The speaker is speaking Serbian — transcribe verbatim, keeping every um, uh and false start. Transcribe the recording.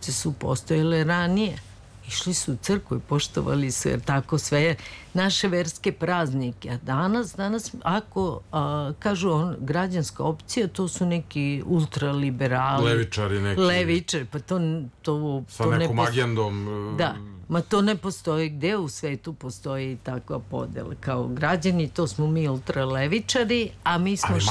opcije su postojale ranije. Išli su u crkvu i poštovali su, jer tako sve naše verske praznike. A danas, danas ako a, kažu on, građanska opcija, to su neki ultraliberali. Levičari neki. Levičari, pa to, to, sa to nekom ne agendom. Da, ma to ne postoji. Gde u svetu postoji takva podela? Kao građani, to smo mi ultralevičari, a mi smo ali